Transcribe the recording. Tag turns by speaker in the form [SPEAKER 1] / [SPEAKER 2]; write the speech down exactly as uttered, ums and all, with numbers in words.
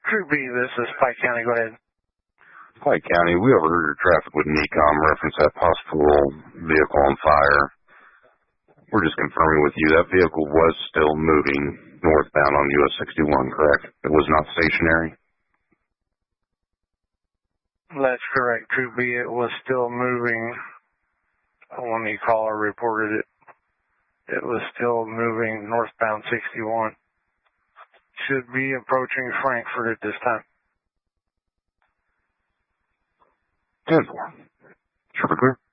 [SPEAKER 1] Crew B, this is Pike County. Go ahead.
[SPEAKER 2] Pike County, we overheard your traffic with NECOM reference that possible vehicle on fire. We're just confirming with you that vehicle was still moving northbound on U S sixty-one, correct? It was not stationary?
[SPEAKER 1] That's correct, Crew B. It was still moving when the caller reported it. It was still moving northbound sixty-one. Should be approaching Frankfort at this time.
[SPEAKER 2] ten four. Traffic clear.